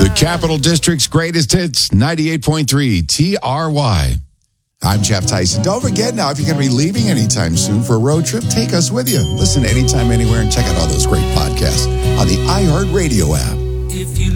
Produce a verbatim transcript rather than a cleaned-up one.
The Capital District's greatest hits, ninety-eight point three T R Y. I'm Jeff Tyson. Don't forget now, if you're going to be leaving anytime soon for a road trip, take us with you. Listen anytime, anywhere, and check out all those great podcasts on the iHeartRadio app. If you